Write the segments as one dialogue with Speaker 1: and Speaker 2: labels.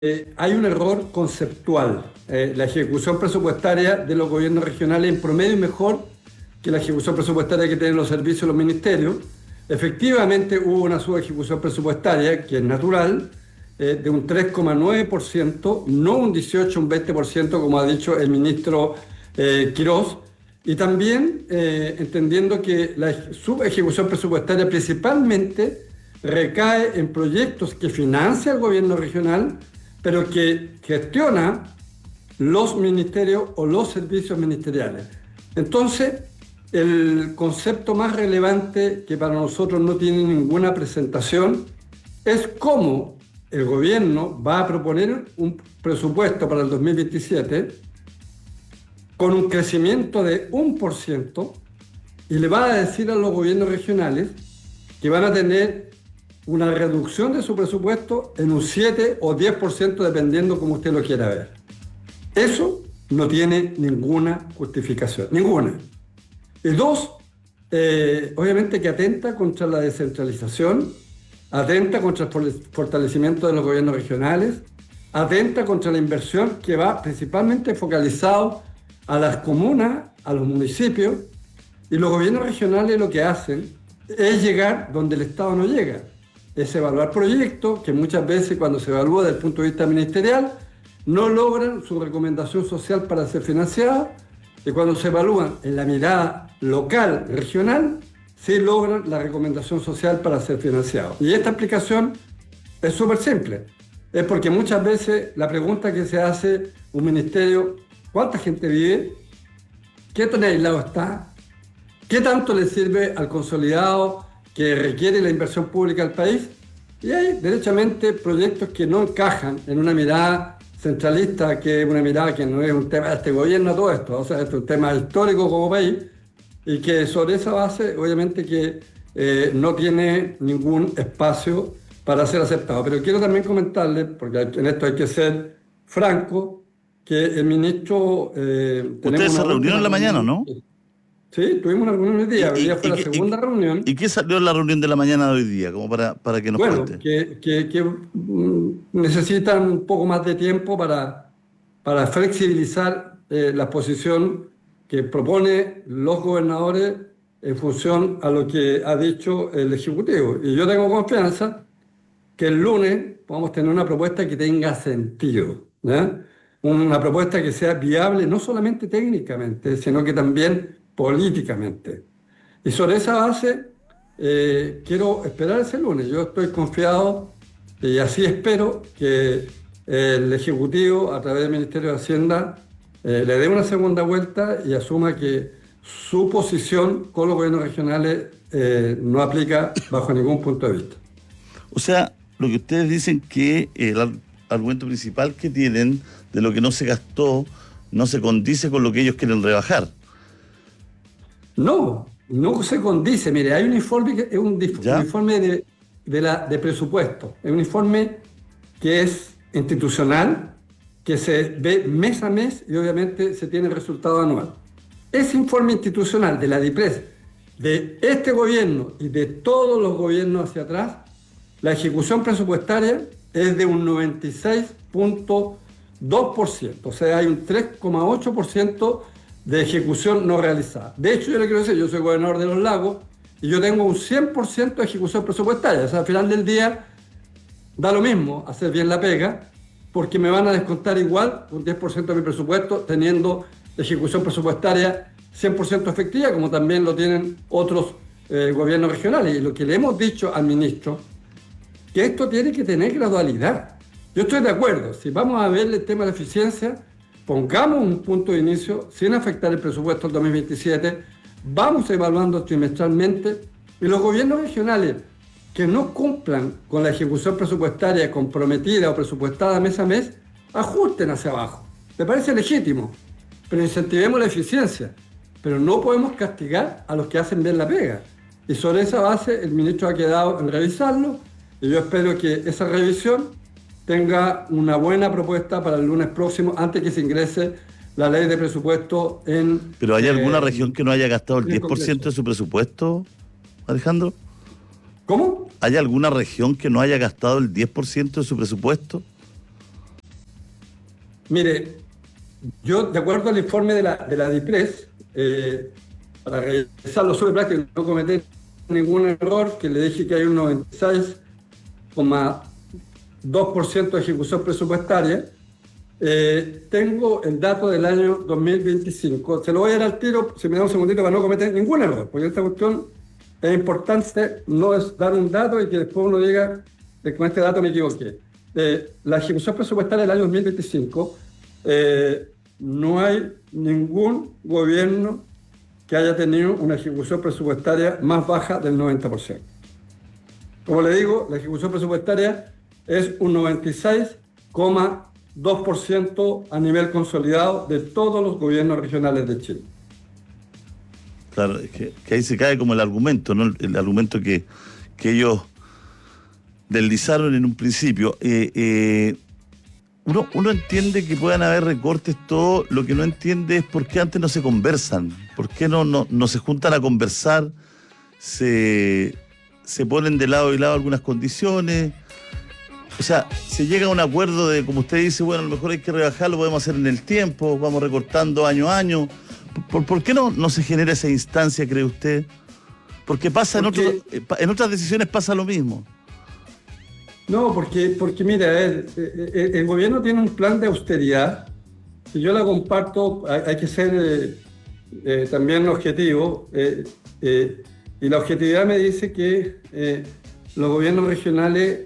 Speaker 1: Hay un error conceptual. La ejecución presupuestaria de los gobiernos regionales en promedio es mejor que la ejecución presupuestaria que tienen los servicios de los ministerios. Efectivamente hubo una subejecución presupuestaria, que es natural, de un 3,9%, no un 18, un 20%, como ha dicho el ministro Quirós, y también entendiendo que la subejecución presupuestaria principalmente recae en proyectos que financia el gobierno regional, pero que gestiona los ministerios o los servicios ministeriales. Entonces, el concepto más relevante, que para nosotros no tiene ninguna presentación, es cómo el gobierno va a proponer un presupuesto para el 2027 con un crecimiento de 1% y le va a decir a los gobiernos regionales que van a tener una reducción de su presupuesto en un 7 o 10%, dependiendo como usted lo quiera ver. Eso no tiene ninguna justificación, ninguna. Y dos, obviamente que atenta contra la descentralización, atenta contra el fortalecimiento de los gobiernos regionales, atenta contra la inversión que va principalmente focalizado a las comunas, a los municipios, y los gobiernos regionales lo que hacen es llegar donde el Estado no llega. Es evaluar proyectos que muchas veces, cuando se evalúa desde el punto de vista ministerial, no logran su recomendación social para ser financiados, y cuando se evalúan en la mirada local, regional, sí logran la recomendación social para ser financiados. Y esta explicación es súper simple. Es porque muchas veces la pregunta que se hace un ministerio: ¿cuánta gente vive? ¿Qué tan aislado está? ¿Qué tanto le sirve al consolidado que requiere la inversión pública del país? Y hay derechamente proyectos que no encajan en una mirada centralista, que es una mirada que no es un tema de este gobierno, todo esto, o sea, esto es un tema histórico como país, y que sobre esa base obviamente que no tiene ningún espacio para ser aceptado. Pero quiero también comentarle, porque en esto hay que ser franco, que el ministro...
Speaker 2: Ustedes se reunieron en la mañana, ¿no?
Speaker 1: Sí, tuvimos una reunión hoy día. Hoy día fue la segunda reunión.
Speaker 2: ¿Y qué salió en la reunión de la mañana de hoy día? Como para que nos
Speaker 1: Bueno,
Speaker 2: cuente.
Speaker 1: que necesitan un poco más de tiempo para flexibilizar la posición que propone los gobernadores en función a lo que ha dicho el Ejecutivo. Y yo tengo confianza que el lunes podamos tener una propuesta que tenga sentido, ¿ya? Una propuesta que sea viable no solamente técnicamente, sino que también políticamente. Y sobre esa base quiero esperar ese lunes. Yo estoy confiado y así espero que el Ejecutivo, a través del Ministerio de Hacienda, le dé una segunda vuelta y asuma que su posición con los gobiernos regionales no aplica bajo ningún punto de vista.
Speaker 2: O sea, lo que ustedes dicen que el argumento principal que tienen de lo que no se gastó no se condice con lo que ellos quieren rebajar.
Speaker 1: No, no se condice. Mire, hay un informe que es un informe de presupuesto. Es un informe que es institucional, que se ve mes a mes y obviamente se tiene el resultado anual. Ese informe institucional de la DIPRES, de este gobierno y de todos los gobiernos hacia atrás, la ejecución presupuestaria es de un 96,2%. O sea, hay un 3,8% de ejecución no realizada. De hecho, yo le quiero decir, yo soy gobernador de Los Lagos y yo tengo un 100% de ejecución presupuestaria. O sea, al final del día da lo mismo hacer bien la pega, porque me van a descontar igual un 10% de mi presupuesto teniendo ejecución presupuestaria 100% efectiva, como también lo tienen otros gobiernos regionales. Y lo que le hemos dicho al ministro, que esto tiene que tener gradualidad. Yo estoy de acuerdo, si vamos a ver el tema de la eficiencia, pongamos un punto de inicio sin afectar el presupuesto del 2027, vamos evaluando trimestralmente, y los gobiernos regionales que no cumplan con la ejecución presupuestaria comprometida o presupuestada mes a mes, ajusten hacia abajo. Me parece legítimo, pero incentivemos la eficiencia, pero no podemos castigar a los que hacen bien la pega. Y sobre esa base el ministro ha quedado en revisarlo, y yo espero que esa revisión tenga una buena propuesta para el lunes próximo, antes que se ingrese la ley de presupuesto en...
Speaker 2: ¿Pero hay alguna región que no haya gastado el 10% de su presupuesto, Alejandro?
Speaker 1: ¿Cómo?
Speaker 2: ¿Hay alguna región que no haya gastado el 10% de su presupuesto?
Speaker 1: Mire, yo, de acuerdo al informe de la DIPRES, para revisarlo súper práctico, no cometer ningún error, que le dije que hay un 96,2% de ejecución presupuestaria. Tengo el dato del año 2025. Se lo voy a dar al tiro, si me da un segundito, para no cometer ningún error, porque esta cuestión es importante, no es dar un dato y que después uno diga que con este dato me equivoqué. La ejecución presupuestaria del año 2025, no hay ningún gobierno que haya tenido una ejecución presupuestaria más baja del 90%. Como le digo, la ejecución presupuestaria es un 96,2% a nivel consolidado de todos los gobiernos regionales de Chile.
Speaker 2: Claro, es que ahí se cae como el argumento, ¿no? El argumento que ellos deslizaron en un principio. Uno entiende que puedan haber recortes, todo. Lo que no entiende es por qué antes no se conversan, por qué no se juntan a conversar, se ponen de lado y lado algunas condiciones. O sea, se llega a un acuerdo de, como usted dice, bueno, a lo mejor hay que rebajarlo, podemos hacer en el tiempo, vamos recortando año a año. ¿Por qué no se genera esa instancia, cree usted? Porque pasa en otras decisiones pasa lo mismo.
Speaker 1: No, porque mira, el gobierno tiene un plan de austeridad, y yo la comparto, hay que ser también objetivo, y la objetividad me dice que los gobiernos regionales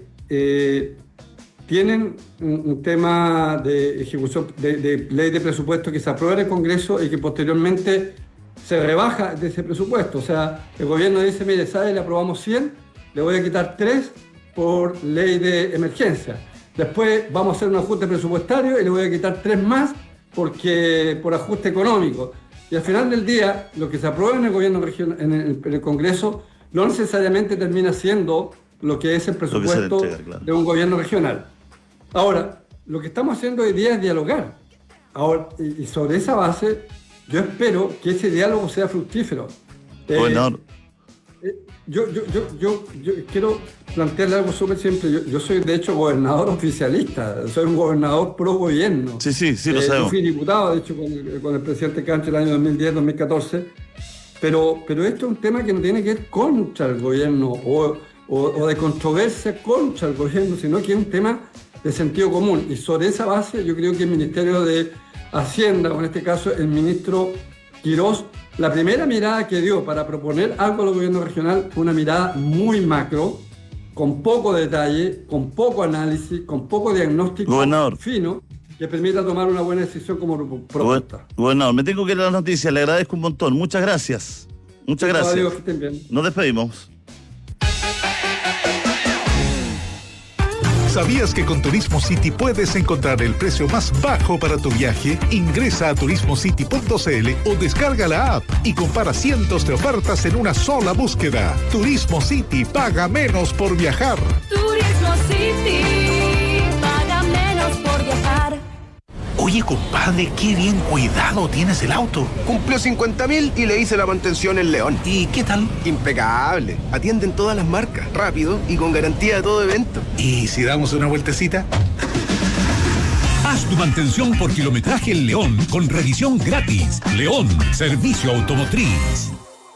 Speaker 1: tienen un tema de ejecución de ley de presupuesto que se aprueba en el Congreso y que posteriormente se rebaja de ese presupuesto. O sea, el gobierno dice, mire, ¿sabe? Le aprobamos 100, le voy a quitar 3 por ley de emergencia. Después vamos a hacer un ajuste presupuestario y le voy a quitar 3 más por ajuste económico. Y al final del día, lo que se aprueba en el gobierno regional, en el Congreso, no necesariamente termina siendo lo que es el presupuesto de un gobierno regional. Ahora, lo que estamos haciendo hoy día es dialogar. Ahora, y sobre esa base, yo espero que ese diálogo sea fructífero.
Speaker 2: Bueno.
Speaker 1: Yo quiero plantearle algo súper simple. Yo soy, de hecho, gobernador oficialista. Soy un gobernador pro gobierno.
Speaker 2: Sí, lo sabemos.
Speaker 1: Yo fui diputado, de hecho, con el presidente Cancho el año 2010-2014. Pero esto es un tema que no tiene que ver contra el gobierno o de controversia contra el gobierno, sino que es un tema de sentido común. Y sobre esa base, yo creo que el Ministerio de Hacienda, o en este caso el ministro Quirós, la primera mirada que dio para proponer algo al gobierno regional fue una mirada muy macro, con poco detalle, con poco análisis, con poco diagnóstico fino, que permita tomar una buena decisión como propuesta.
Speaker 2: Gobernador, me tengo que ir a las noticias, le agradezco un montón. Muchas gracias. Muchas gracias.
Speaker 1: Adiós, que estén bien.
Speaker 2: Nos despedimos.
Speaker 3: ¿Sabías que con Turismo City puedes encontrar el precio más bajo para tu viaje? Ingresa a turismocity.cl o descarga la app y compara cientos de ofertas en una sola búsqueda. Turismo City, paga menos por viajar.
Speaker 4: Turismo City, paga menos por viajar.
Speaker 3: Oye, compadre, qué bien cuidado tienes el auto.
Speaker 5: Cumplió 50.000 y le hice la mantención en León.
Speaker 3: ¿Y qué tal?
Speaker 5: Impecable. Atienden todas las marcas, rápido y con garantía de todo evento.
Speaker 3: ¿Y si damos una vueltecita? Haz tu mantención por kilometraje en León con revisión gratis. León, servicio automotriz.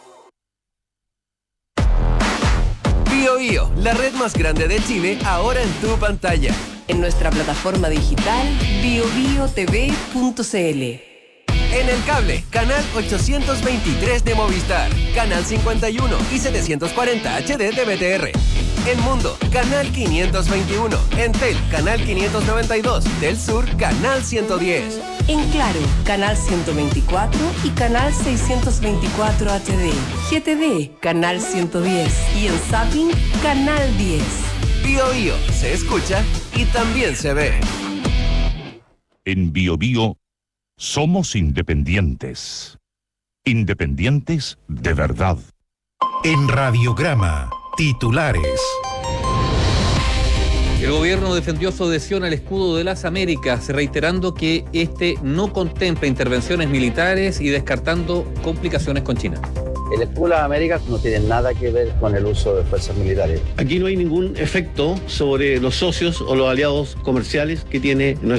Speaker 6: BioBio, la red más grande de Chile, ahora en tu pantalla.
Speaker 4: En nuestra plataforma digital biobiotv.cl.
Speaker 6: En el cable, canal 823 de Movistar, canal 51 y 740 HD de BTR. En Mundo, canal 521. En Tel, canal 592. Del Sur, canal 110.
Speaker 4: En Claro, canal 124 y canal 624 HD. GTV, canal 110. Y en Zapping, canal 10.
Speaker 6: BioBio, se escucha y también se ve.
Speaker 7: En BioBio somos independientes. Independientes de verdad.
Speaker 3: En Radiograma, titulares.
Speaker 8: El gobierno defendió su adhesión al escudo de las Américas, reiterando que este no contempla intervenciones militares y descartando complicaciones con China.
Speaker 9: El escudo de las Américas no tiene nada que ver con el uso de fuerzas militares.
Speaker 10: Aquí no hay ningún efecto sobre los socios o los aliados comerciales que tiene nuestro